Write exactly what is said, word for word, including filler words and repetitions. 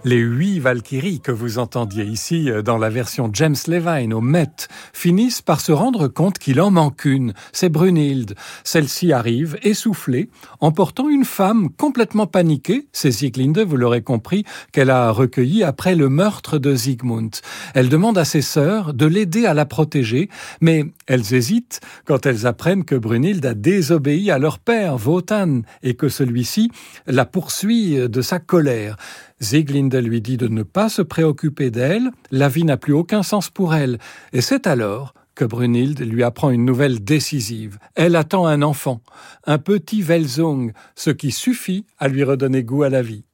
Les huit Valkyries que vous entendiez ici dans la version James Levine au Met finissent par se rendre compte qu'il en manque une, c'est Brunhilde. Celle-ci arrive, essoufflée, emportant une femme complètement paniquée, c'est Sieglinde, vous l'aurez compris, qu'elle a recueillie après le meurtre de Siegmund. Elle demande à ses sœurs de l'aider à la protéger, mais elles hésitent quand elles apprennent que Brunhilde a désobéi à leur père, Wotan, et que celui-ci la poursuit de sa colère. Sieglinde lui dit de ne pas se préoccuper d'elle, la vie n'a plus aucun sens pour elle. Et c'est alors que Brunhilde lui apprend une nouvelle décisive. Elle attend un enfant, un petit Welsung, ce qui suffit à lui redonner goût à la vie.